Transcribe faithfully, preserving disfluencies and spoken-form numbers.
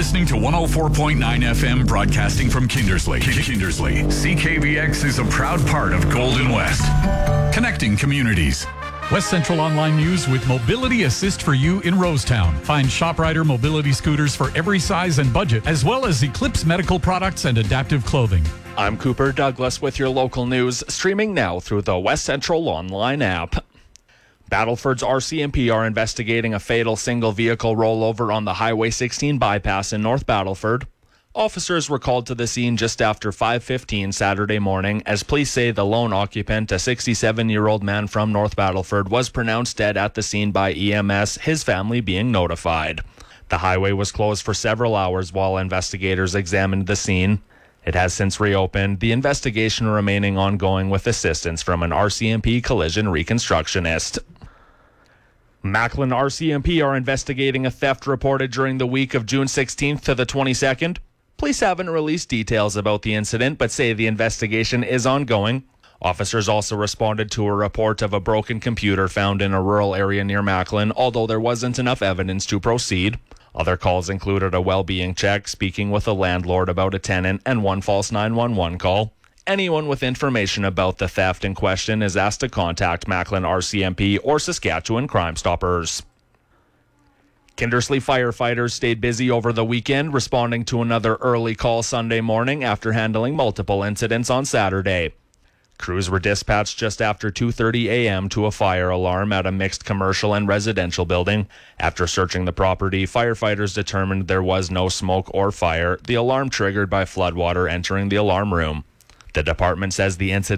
listening to one oh four point nine F M, broadcasting from Kindersley. Kindersley. C K V X is a proud part of Golden West, connecting communities. West Central Online News with Mobility Assist for you in Rosetown. Find ShopRider mobility scooters for every size and budget, as well as Eclipse medical products and adaptive clothing. I'm Cooper Douglas with your local news, streaming now through the West Central Online app. Battleford's R C M P are investigating a fatal single-vehicle rollover on the Highway sixteen bypass in North Battleford. Officers were called to the scene just after five fifteen Saturday morning, as police say the lone occupant, a sixty-seven-year-old man from North Battleford, was pronounced dead at the scene by E M S, his family being notified. The highway was closed for several hours while investigators examined the scene. It has since reopened, the investigation remaining ongoing with assistance from an R C M P collision reconstructionist. Macklin R C M P are investigating a theft reported during the week of June sixteenth to the twenty-second. Police haven't released details about the incident, but say the investigation is ongoing. Officers also responded to a report of a broken computer found in a rural area near Macklin, although there wasn't enough evidence to proceed. Other calls included a well-being check, speaking with a landlord about a tenant, and one false nine one one call. Anyone with information about the theft in question is asked to contact Macklin R C M P or Saskatchewan Crime Stoppers. Kindersley firefighters stayed busy over the weekend, responding to another early call Sunday morning after handling multiple incidents on Saturday. Crews were dispatched just after two thirty a.m. to a fire alarm at a mixed commercial and residential building. After searching the property, firefighters determined there was no smoke or fire, the alarm triggered by floodwater entering the alarm room. The department says the incident